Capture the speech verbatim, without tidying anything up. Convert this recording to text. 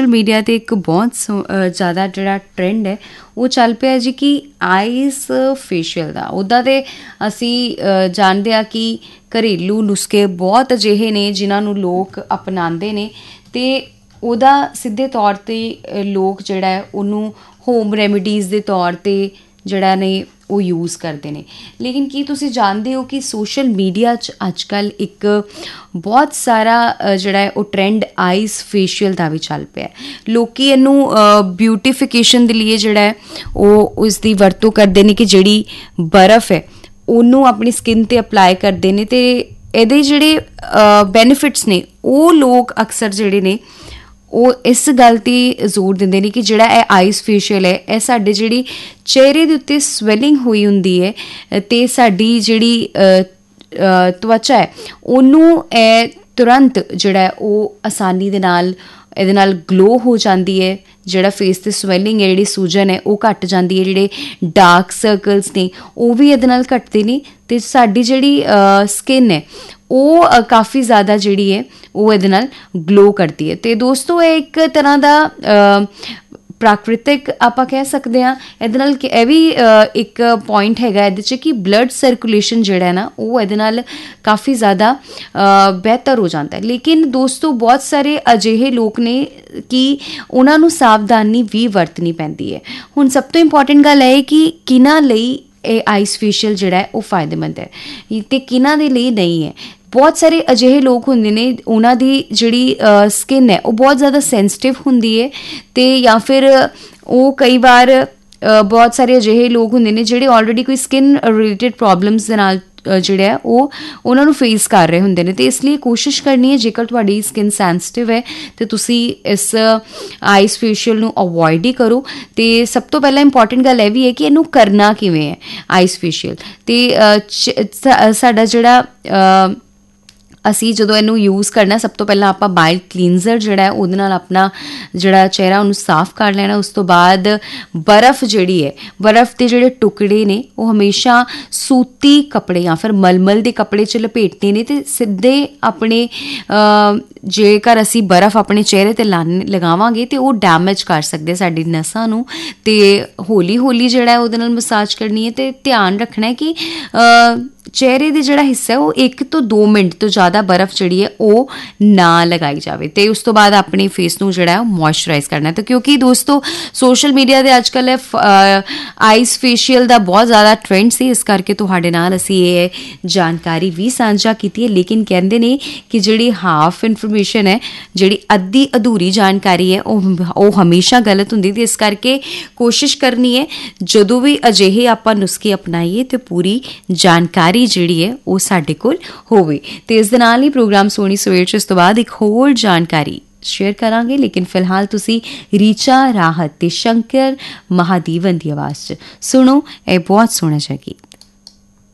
Social media ते एक बहुत ज़्यादा जिहड़ा ट्रेंड है वो चल पिया जी कि आइस फेशियल का। उदा तो असी जानते हैं कि घरेलू नुस्खे बहुत अजिहे ने जिन्होंने लोग अपनाते हैं तो ਉਹਦਾ ਸਿੱਧੇ ਤੌਰ 'ਤੇ ਲੋਕ ਜਿਹੜਾ ਹੈ ਉਹਨੂੰ ਹੋਮ ਰੈਮੀਡੀਜ਼ ਦੇ ਤੌਰ 'ਤੇ ਜਿਹੜਾ ਨੇ ਉਹ ਯੂਜ਼ ਕਰਦੇ ਨੇ। ਲੇਕਿਨ ਕੀ ਤੁਸੀਂ ਜਾਣਦੇ ਹੋ ਕਿ ਸੋਸ਼ਲ ਮੀਡੀਆ 'ਚ ਅੱਜ ਕੱਲ੍ਹ ਇੱਕ ਬਹੁਤ ਸਾਰਾ ਜਿਹੜਾ ਹੈ ਉਹ ਟਰੈਂਡ ਆਈਸ ਫੇਸ਼ੀਅਲ ਦਾ ਵੀ ਚੱਲ ਪਿਆ। ਲੋਕ ਇਹਨੂੰ ਬਿਊਟੀਫਿਕੇਸ਼ਨ ਦੇ ਲਈ ਜਿਹੜਾ ਹੈ ਉਹ ਉਸ ਦੀ ਵਰਤੋਂ ਕਰਦੇ ਨੇ ਕਿ ਜਿਹੜੀ ਬਰਫ਼ ਹੈ ਉਹਨੂੰ ਆਪਣੀ ਸਕਿਨ 'ਤੇ ਅਪਲਾਈ ਕਰਦੇ ਨੇ ਅਤੇ ਇਹਦੇ ਜਿਹੜੇ ਬੈਨੀਫਿਟਸ ਨੇ ਉਹ ਲੋਕ ਅਕਸਰ ਜਿਹੜੇ ਨੇ ਉਹ ਇਸ ਗੱਲ 'ਤੇ ਜ਼ੋਰ ਦਿੰਦੇ ਨੇ ਕਿ ਜਿਹੜਾ ਇਹ ਆਈਸ ਫੇਸ਼ੀਅਲ ਹੈ ਇਹ ਸਾਡੇ ਜਿਹੜੀ ਚਿਹਰੇ ਦੇ ਉੱਤੇ ਸਵੈਲਿੰਗ ਹੋਈ ਹੁੰਦੀ ਹੈ ਅਤੇ ਸਾਡੀ ਜਿਹੜੀ ਤਵਚਾ ਹੈ ਉਹਨੂੰ ਇਹ ਤੁਰੰਤ ਜਿਹੜਾ ਉਹ ਆਸਾਨੀ ਦੇ ਨਾਲ ਇਹਦੇ ਨਾਲ ਗਲੋ ਹੋ ਜਾਂਦੀ ਹੈ। ਜਿਹੜਾ ਫੇਸ 'ਤੇ ਸਵੈਲਿੰਗ ਹੈ, ਜਿਹੜੀ ਸੂਜਨ ਹੈ ਉਹ ਘੱਟ ਜਾਂਦੀ ਹੈ, ਜਿਹੜੇ ਡਾਰਕ ਸਰਕਲਸ ਨੇ ਉਹ ਵੀ ਇਹਦੇ ਨਾਲ ਘੱਟਦੇ ਨੇ ਅਤੇ ਸਾਡੀ ਜਿਹੜੀ ਸਕਿਨ ਹੈ ਉਹ ਕਾਫੀ ਜ਼ਿਆਦਾ ਜਿਹੜੀ ਹੈ ਉਹ ਇਹਦੇ ਨਾਲ ਗਲੋ ਕਰਦੀ ਹੈ। ਅਤੇ ਦੋਸਤੋ ਇਹ ਇੱਕ ਤਰ੍ਹਾਂ ਦਾ ਪ੍ਰਾਕ੍ਰਿਤਿਕ ਆਪਾਂ ਕਹਿ ਸਕਦੇ ਹਾਂ। ਇਹਦੇ ਨਾਲ ਇਹ ਵੀ ਇੱਕ ਪੁਆਇੰਟ ਹੈਗਾ ਇਹਦੇ 'ਚ ਕਿ ਬਲੱਡ ਸਰਕੂਲੇਸ਼ਨ ਜਿਹੜਾ ਹੈ ਨਾ ਉਹ ਇਹਦੇ ਨਾਲ ਕਾਫੀ ਜ਼ਿਆਦਾ ਬਿਹਤਰ ਹੋ ਜਾਂਦਾ ਹੈ। ਲੇਕਿਨ ਦੋਸਤੋ ਬਹੁਤ ਸਾਰੇ ਅਜਿਹੇ ਲੋਕ ਨੇ ਕਿ ਉਹਨਾਂ ਨੂੰ ਸਾਵਧਾਨੀ ਵੀ ਵਰਤਣੀ ਪੈਂਦੀ ਹੈ। ਹੁਣ ਸਭ ਤੋਂ ਇੰਪੋਰਟੈਂਟ ਗੱਲ ਇਹ ਕਿ ਕਿਹਨਾਂ ਲਈ ਇਹ ਆਈਸ ਫੇਸ਼ੀਅਲ ਜਿਹੜਾ ਹੈ ਉਹ ਫਾਇਦੇਮੰਦ ਹੈ ਅਤੇ ਕਿਹਨਾਂ ਦੇ ਲਈ ਨਹੀਂ ਹੈ। ਬਹੁਤ ਸਾਰੇ ਅਜਿਹੇ ਲੋਕ ਹੁੰਦੇ ਨੇ ਉਹਨਾਂ ਦੀ ਜਿਹੜੀ ਸਕਿਨ ਹੈ ਉਹ ਬਹੁਤ ਜ਼ਿਆਦਾ ਸੈਂਸਿਟਿਵ ਹੁੰਦੀ ਹੈ ਅਤੇ ਜਾਂ ਫਿਰ ਉਹ ਕਈ ਵਾਰ ਬਹੁਤ ਸਾਰੇ ਅਜਿਹੇ ਲੋਕ ਹੁੰਦੇ ਨੇ ਜਿਹੜੇ ਆਲਰੇਡੀ ਕੋਈ ਸਕਿਨ ਰਿਲੇਟਿਡ ਪ੍ਰੋਬਲਮਸ ਦੇ ਨਾਲ ਜਿਹੜਾ ਹੈ ਉਹ ਉਹਨਾਂ ਨੂੰ ਫੇਸ ਕਰ ਰਹੇ ਹੁੰਦੇ ਨੇ। ਅਤੇ ਇਸ ਲਈ ਕੋਸ਼ਿਸ਼ ਕਰਨੀ ਹੈ ਜੇਕਰ ਤੁਹਾਡੀ ਸਕਿਨ ਸੈਂਸਿਟਿਵ ਹੈ ਅਤੇ ਤੁਸੀਂ ਇਸ ਆਈਸ ਫੇਸ਼ੀਅਲ ਨੂੰ ਅਵੋਇਡ ਹੀ ਕਰੋ। ਅਤੇ ਸਭ ਤੋਂ ਪਹਿਲਾਂ ਇੰਪੋਰਟੈਂਟ ਗੱਲ ਇਹ ਵੀ ਹੈ ਕਿ ਇਹਨੂੰ ਕਰਨਾ ਕਿਵੇਂ ਹੈ ਆਈਸ ਫੇਸ਼ੀਅਲ। ਅਤੇ ਸਾਡਾ ਜਿਹੜਾ ਅਸੀਂ ਜਦੋਂ ਇਹਨੂੰ ਯੂਜ਼ ਕਰਨਾ ਸਭ ਤੋਂ ਪਹਿਲਾਂ ਆਪਾਂ ਮਾਈਲਡ ਕਲੀਨਜ਼ਰ ਜਿਹੜਾ ਹੈ ਉਹਦੇ ਨਾਲ ਆਪਣਾ ਜਿਹੜਾ ਚਿਹਰਾ ਉਹਨੂੰ ਸਾਫ਼ ਕਰ ਲੈਣਾ। ਉਸ ਤੋਂ ਬਾਅਦ ਬਰਫ਼ ਜਿਹੜੀ ਹੈ ਬਰਫ਼ ਦੇ ਜਿਹੜੇ ਟੁਕੜੇ ਨੇ ਉਹ ਹਮੇਸ਼ਾ ਸੂਤੀ ਕੱਪੜੇ ਜਾਂ ਫਿਰ ਮਲਮਲ ਦੇ ਕੱਪੜੇ 'ਚ ਲਪੇਟਦੇ ਨੇ ਅਤੇ ਸਿੱਧੇ ਆਪਣੇ ਜੇਕਰ ਅਸੀਂ ਬਰਫ਼ ਆਪਣੇ ਚਿਹਰੇ 'ਤੇ ਲਾ ਲਗਾਵਾਂਗੇ ਤਾਂ ਉਹ ਡੈਮੇਜ ਕਰ ਸਕਦੇ ਸਾਡੀ ਨਸਾਂ ਨੂੰ। ਅਤੇ ਹੌਲੀ ਹੌਲੀ ਜਿਹੜਾ ਉਹਦੇ ਨਾਲ ਮਸਾਜ ਕਰਨੀ ਹੈ ਅਤੇ ਧਿਆਨ ਰੱਖਣਾ ਹੈ ਕਿ ਚਿਹਰੇ ਦੇ ਜਿਹੜਾ ਹਿੱਸਾ ਉਹ ਇੱਕ ਤੋਂ ਦੋ ਮਿੰਟ ਤੋਂ ਜ਼ਿਆਦਾ ਬਰਫ਼ ਜਿਹੜੀ ਹੈ ਉਹ ਨਾ ਲਗਾਈ ਜਾਵੇ। ਅਤੇ ਉਸ ਤੋਂ ਬਾਅਦ ਆਪਣੇ ਫੇਸ ਨੂੰ ਜਿਹੜਾ ਉਹ ਮੋਇਸਚਰਾਈਜ਼ ਕਰਨਾ। ਤਾਂ ਕਿਉਂਕਿ ਦੋਸਤੋ ਸੋਸ਼ਲ ਮੀਡੀਆ 'ਤੇ ਅੱਜ ਕੱਲ੍ਹ ਆਈਸ ਫੇਸ਼ੀਅਲ ਦਾ ਬਹੁਤ ਜ਼ਿਆਦਾ ਟਰੈਂਡ ਸੀ, ਇਸ ਕਰਕੇ ਤੁਹਾਡੇ ਨਾਲ ਅਸੀਂ ਇਹ ਜਾਣਕਾਰੀ ਵੀ ਸਾਂਝਾ ਕੀਤੀ ਹੈ। ਲੇਕਿਨ ਕਹਿੰਦੇ ਨੇ ਕਿ ਜਿਹੜੀ ਹਾਫ ਇਨਫੋਰਮੇਸ਼ਨ ਹੈ, ਜਿਹੜੀ ਅੱਧੀ ਅਧੂਰੀ ਜਾਣਕਾਰੀ ਹੈ ਉਹ ਉਹ ਹਮੇਸ਼ਾ ਗਲਤ ਹੁੰਦੀ। ਅਤੇ ਇਸ ਕਰਕੇ ਕੋਸ਼ਿਸ਼ ਕਰਨੀ ਹੈ ਜਦੋਂ ਵੀ ਅਜਿਹੇ ਆਪਾਂ ਨੁਸਖੇ ਅਪਣਾਈਏ ਤਾਂ ਪੂਰੀ ਜਾਣਕਾਰੀ ਜਿਹੜੀ ਹੈ ਉਹ ਸਾਡੇ ਕੋਲ ਹੋਵੇ। ਤੇ ਇਸ ਦੇ ਨਾਲ ਹੀ ਪ੍ਰੋਗਰਾਮ ਸੋਹਣੀ ਸਵੇਰ 'ਚ ਇਸ ਤੋਂ ਬਾਅਦ ਇੱਕ ਹੋਰ ਜਾਣਕਾਰੀ ਸ਼ੇਅਰ ਕਰਾਂਗੇ। ਲੇਕਿਨ ਫਿਲਹਾਲ ਤੁਸੀਂ ਰੀਚਾ ਰਾਹਤ ਤੇ ਸ਼ੰਕਰ ਮਹਾਦੇਵਨ ਦੀ ਆਵਾਜ਼ 'ਚ ਸੁਣੋ ਇਹ ਬਹੁਤ ਸੋਹਣਾ ਜਿਹਾ ਗੀਤ।